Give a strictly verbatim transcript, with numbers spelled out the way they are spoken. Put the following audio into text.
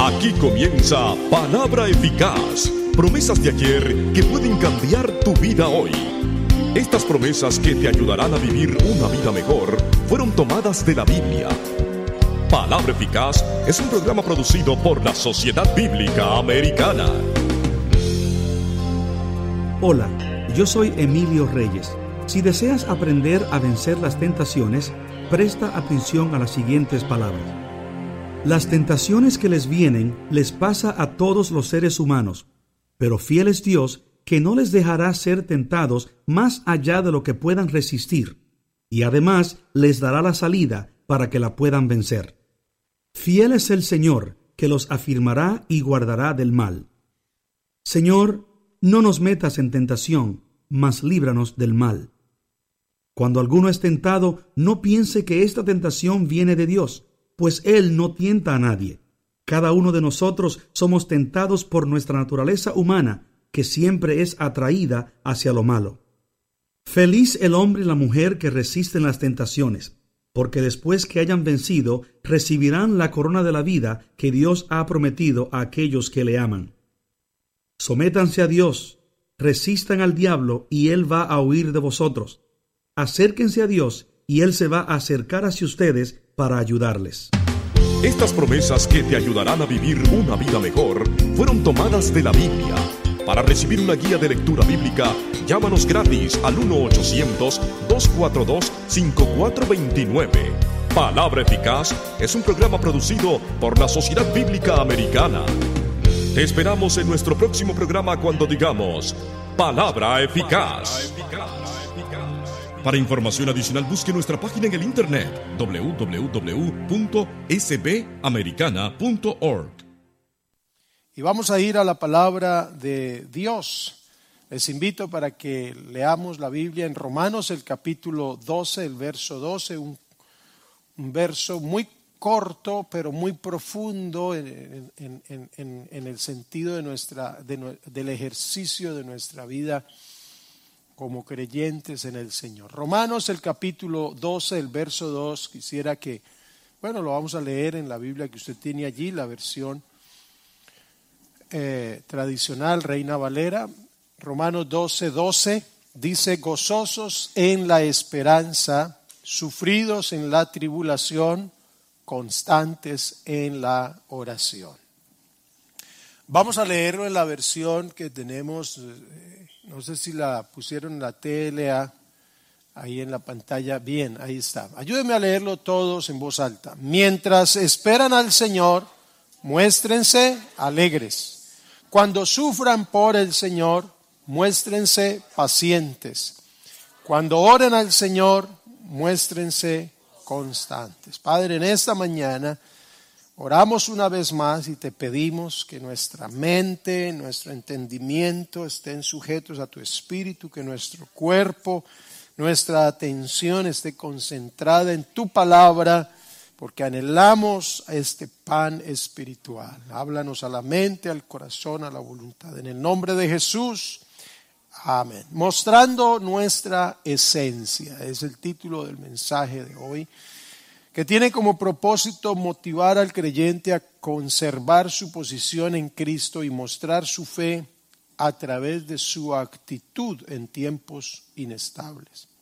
Aquí comienza Palabra Eficaz, promesas de ayer que pueden cambiar tu vida hoy. Estas promesas que te ayudarán a vivir una vida mejor fueron tomadas de la Biblia. Palabra Eficaz es un programa producido por la Sociedad Bíblica Americana. Hola, yo soy Emilio Reyes. Si deseas aprender a vencer las tentaciones, presta atención a las siguientes palabras. Las tentaciones que les vienen les pasa a todos los seres humanos, pero fiel es Dios que no les dejará ser tentados más allá de lo que puedan resistir, y además les dará la salida para que la puedan vencer. Fiel es el Señor que los afirmará y guardará del mal. Señor, no nos metas en tentación, mas líbranos del mal. Cuando alguno es tentado, no piense que esta tentación viene de Dios, pues Él no tienta a nadie. Cada uno de nosotros somos tentados por nuestra naturaleza humana, que siempre es atraída hacia lo malo. Feliz el hombre y la mujer que resisten las tentaciones, porque después que hayan vencido, recibirán la corona de la vida que Dios ha prometido a aquellos que le aman. Sométanse a Dios, resistan al diablo y Él va a huir de vosotros. Acérquense a Dios y Él se va a acercar hacia ustedes para ayudarles. Estas promesas que te ayudarán a vivir una vida mejor fueron tomadas de la Biblia. Para recibir una guía de lectura bíblica, llámanos gratis al uno ochocientos, dos cuatro dos, cinco cuatro dos nueve. Palabra Eficaz es un programa producido por la Sociedad Bíblica Americana. Te esperamos en nuestro próximo programa cuando digamos Palabra Eficaz. Para información adicional, busque nuestra página en el internet doble u doble u doble u punto s b americana punto org. Y vamos a ir a la palabra de Dios. Les invito para que leamos la Biblia en Romanos, el capítulo doce, el verso doce, un, un verso muy corto pero muy profundo en, en, en, en, en el sentido de nuestra, de, del ejercicio de nuestra vida como creyentes en el Señor. Romanos, el capítulo doce, el verso dos, quisiera que, bueno, lo vamos a leer en la Biblia que usted tiene allí, la versión eh, tradicional, Reina Valera. Romanos doce, doce, dice: gozosos en la esperanza, sufridos en la tribulación, constantes en la oración. Vamos a leerlo en la versión que tenemos. Eh, No sé si la pusieron en la T L A, ahí en la pantalla. Bien, ahí está. Ayúdenme a leerlo todos en voz alta. Mientras esperan al Señor, muéstrense alegres. Cuando sufran por el Señor, muéstrense pacientes. Cuando oren al Señor, muéstrense constantes. Padre, en esta mañana oramos una vez más y te pedimos que nuestra mente, nuestro entendimiento estén sujetos a tu espíritu, que nuestro cuerpo, nuestra atención esté concentrada en tu palabra, porque anhelamos este pan espiritual. Háblanos a la mente, al corazón, a la voluntad. En el nombre de Jesús, amén. Mostrando nuestra esencia, es el título del mensaje de hoy, que tiene como propósito motivar al creyente a conservar su posición en Cristo y mostrar su fe a través de su actitud en tiempos inestables.